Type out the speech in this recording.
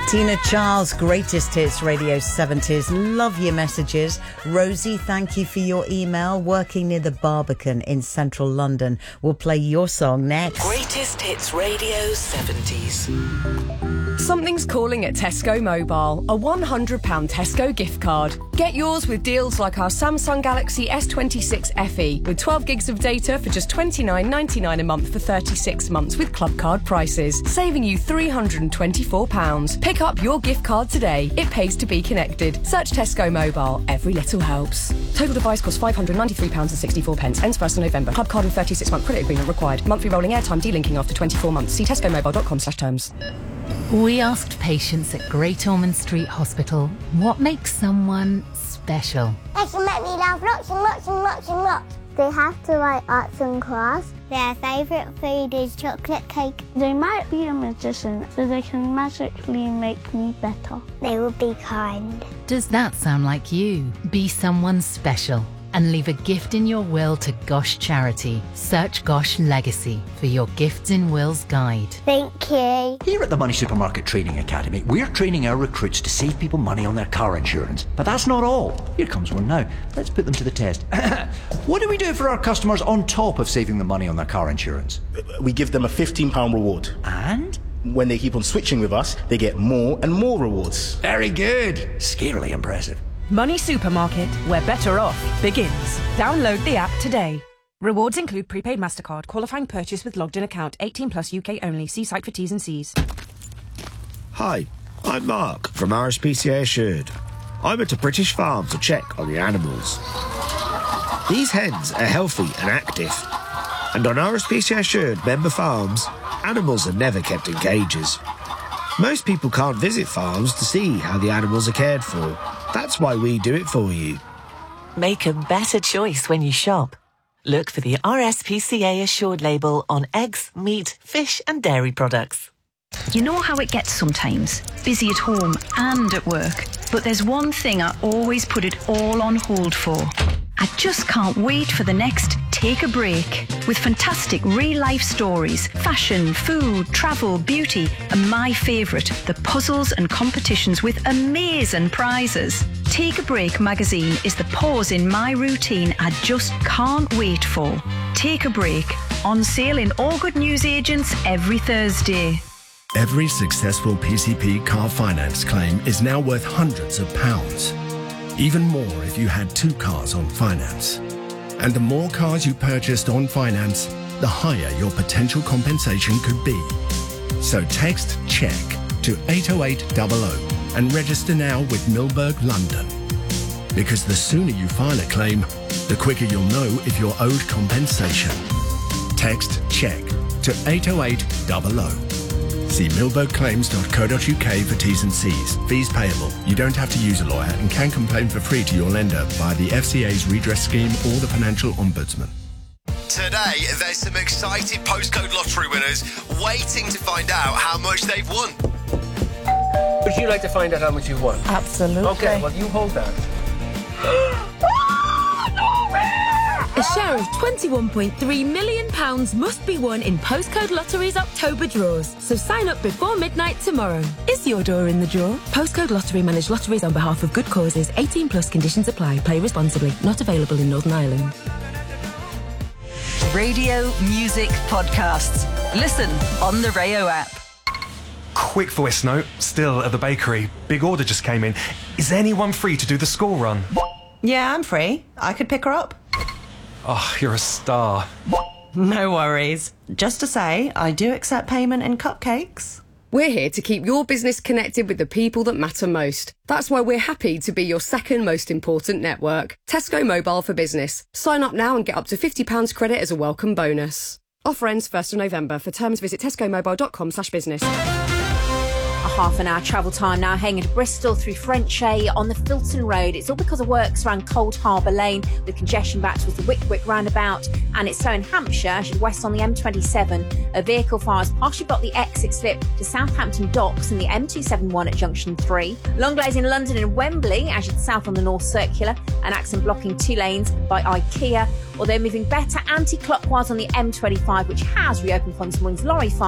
Tina Charles, Greatest Hits Radio 70s. Love your messages. Rosie, thank you for your email. Working near the Barbican in central London. We'll play your song next. Greatest Hits Radio 70s. Something's calling at Tesco Mobile. A £100 Tesco gift card. Get yours with deals like our Samsung Galaxy S26 FE with 12 gigs of data for just $29.99 a month for 36 months with club card prices, saving you £324. Pick up your gift card today. It pays to be connected. Search Tesco Mobile. Every little helps. Total device costs £593.64. Ends 1st of November. Club card and 36-month credit agreement required. Monthly rolling airtime delinking after 24 months. See tescomobile.com/terms. We asked patients at Great Ormond Street Hospital what makes someone special. They can make me laugh lots and lots and lots and lots. They have to write arts and crafts. Their favourite food is chocolate cake. They might be a magician, so they can magically make me better. They will be kind. Does that sound like you? Be someone special and leave a gift in your will to Gosh Charity. Search Gosh Legacy for your Gifts in Wills guide. Thank you. Here at the Money Supermarket Training Academy, we're training our recruits to save people money on their car insurance. But that's not all. Here comes one now. Let's put them to the test. What do we do for our customers on top of saving them money on their car insurance? We give them a £15 reward. And? When they keep on switching with us, they get more and more rewards. Very good. Scarily impressive. Money Supermarket, where better off begins. Download the app today. Rewards include prepaid MasterCard, qualifying purchase with logged in account, 18 plus UK only. See site for T's and C's. Hi, I'm Mark from RSPCA Assured. I went to British Farm to check on the animals. These hens are healthy and active. And on RSPCA Assured member farms, animals are never kept in cages. Most people can't visit farms to see how the animals are cared for. That's why we do it for you. Make a better choice when you shop. Look for the RSPCA Assured label on eggs, meat, fish and dairy products. You know how it gets sometimes, busy at home and at work. But there's one thing I always put it all on hold for. I just can't wait for the next Take a Break. With fantastic real-life stories, fashion, food, travel, beauty, and my favourite, the puzzles and competitions with amazing prizes. Take a Break magazine is the pause in my routine I just can't wait for. Take a Break, on sale in all good newsagents every Thursday. Every successful PCP car finance claim is now worth hundreds of pounds. Even more if you had 2 cars on finance. And the more cars you purchased on finance, the higher your potential compensation could be. So text CHECK to 80800 and register now with Milberg London. Because the sooner you file a claim, the quicker you'll know if you're owed compensation. Text CHECK to 80800. See milbergclaims.co.uk for T's and C's. Fees payable. You don't have to use a lawyer and can complain for free to your lender via the FCA's redress scheme or the Financial Ombudsman. Today, there's some excited postcode lottery winners waiting to find out how much they've won. Would you like to find out how much you've won? Absolutely. Okay, well, you hold that. A share of £21.3 million must be won in Postcode Lottery's October draws, so sign up before midnight tomorrow. Is your door in the draw? Postcode Lottery manage lotteries on behalf of good causes. 18 plus conditions apply. Play responsibly. Not available in Northern Ireland. Radio, music, podcasts. Listen on the Rayo app. Quick voice note, still at the bakery. Big order just came in. Is anyone free to do the school run? Yeah, I'm free. I could pick her up. Oh, you're a star. No worries. Just to say, I do accept payment in cupcakes. We're here to keep your business connected with the people that matter most. That's why we're happy to be your second most important network. Tesco Mobile for Business. Sign up now and get up to £50 credit as a welcome bonus. Offer ends 1st of November. For terms, visit tescomobile.com/business. A half an hour travel time now, heading to Bristol through Frenchay on the Filton Road. It's all because of works around Cold Harbour Lane with congestion back towards the Wickwick roundabout, and it's so in Hampshire as you west on the M27. A vehicle fire has partially blocked the exit slip to Southampton Docks and the M271 at Junction 3. Long delays in London and Wembley as you head south on the North Circular, an accident blocking 2 lanes by IKEA, although moving better anti-clockwise on the M25, which has reopened from this morning's lorry fire.